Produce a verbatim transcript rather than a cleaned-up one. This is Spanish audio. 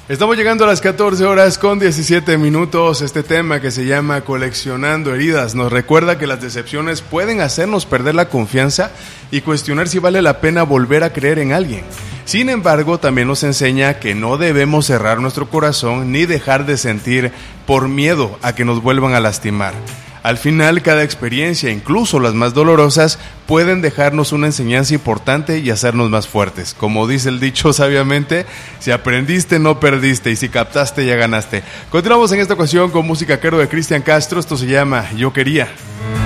Estamos llegando a las catorce horas con diecisiete minutos. Este tema que se llama Coleccionando Heridas nos recuerda que las decepciones pueden hacernos perder la confianza y cuestionar si vale la pena volver a creer en alguien. Sin embargo, también nos enseña que no debemos cerrar nuestro corazón ni dejar de sentir por miedo a que nos vuelvan a lastimar. Al final, cada experiencia, incluso las más dolorosas, pueden dejarnos una enseñanza importante y hacernos más fuertes. Como dice el dicho sabiamente, si aprendiste no perdiste y si captaste ya ganaste. Continuamos en esta ocasión con música caro de Cristian Castro. Esto se llama Yo Quería.